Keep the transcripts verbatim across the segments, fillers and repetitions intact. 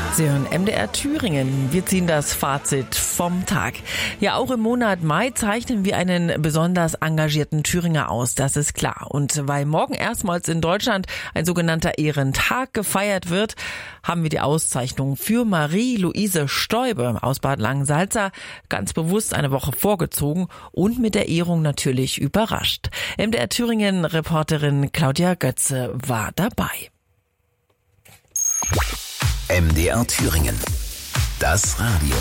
Sie hören M D R Thüringen. Wir ziehen das Fazit vom Tag. Ja, auch im Monat Mai zeichnen wir einen besonders engagierten Thüringer aus, das ist klar. Und weil morgen erstmals in Deutschland ein sogenannter Ehrentag gefeiert wird, haben wir die Auszeichnung für Marie-Luise Stäube aus Bad Langensalza ganz bewusst eine Woche vorgezogen und mit der Ehrung natürlich überrascht. M D R Thüringen-Reporterin Claudia Götze war dabei. M D R Thüringen. Das Radio.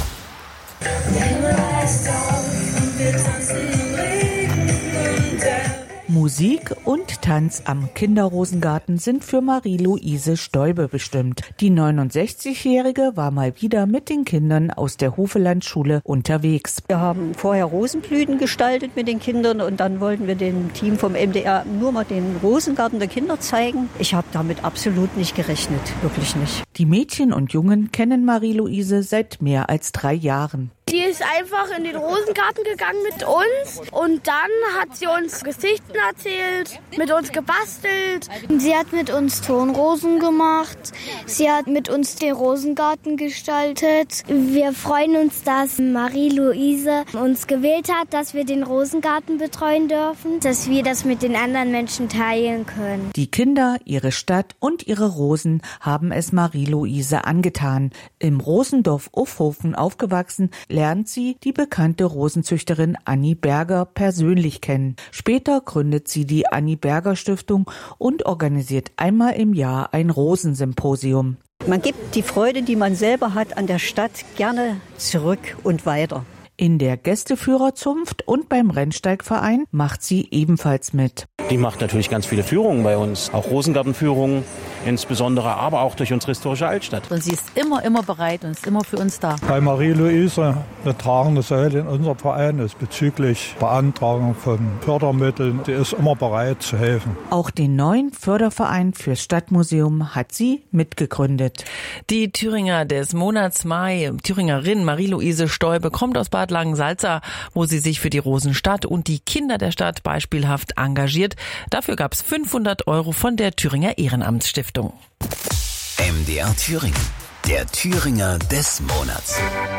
Musik und Tanz am Kinderrosengarten sind für Marie-Luise Stäube bestimmt. Die neunundsechzigjährige war mal wieder mit den Kindern aus der Hofelandschule unterwegs. Wir haben vorher Rosenblüten gestaltet mit den Kindern und dann wollten wir dem Team vom M D R nur mal den Rosengarten der Kinder zeigen. Ich habe damit absolut nicht gerechnet, wirklich nicht. Die Mädchen und Jungen kennen Marie-Luise seit mehr als drei Jahren. Die ist einfach in den Rosengarten gegangen mit uns und dann hat sie uns Geschichten erzählt, mit uns gebastelt. Sie hat mit uns Tonrosen gemacht, sie hat mit uns den Rosengarten gestaltet. Wir freuen uns, dass Marie-Luise uns gewählt hat, dass wir den Rosengarten betreuen dürfen, dass wir das mit den anderen Menschen teilen können. Die Kinder, ihre Stadt und ihre Rosen haben es Marie-Luise angetan. Im Rosendorf Ufhofen aufgewachsen, lernt sie die bekannte Rosenzüchterin Annie Berger persönlich kennen. Später gründet sie die Annie Berger Stiftung und organisiert einmal im Jahr ein Rosensymposium. Man gibt die Freude, die man selber hat an der Stadt, gerne zurück und weiter. In der Gästeführerzunft und beim Rennsteigverein macht sie ebenfalls mit. Die macht natürlich ganz viele Führungen bei uns, auch Rosengartenführungen insbesondere, aber auch durch unsere historische Altstadt. Und sie ist immer, immer bereit und ist immer für uns da. Bei Marie-Luise eine tragende Säule in unserem Verein ist bezüglich Beantragung von Fördermitteln. Die ist immer bereit zu helfen. Auch den neuen Förderverein fürs Stadtmuseum hat sie mitgegründet. Die Thüringer des Monats Mai, Thüringerin Marie-Luise Stäube, kommt aus Bad Langensalza, wo sie sich für die Rosenstadt und die Kinder der Stadt beispielhaft engagiert. Dafür gab es fünfhundert Euro von der Thüringer Ehrenamtsstiftung. M D R Thüringen, der Thüringer des Monats.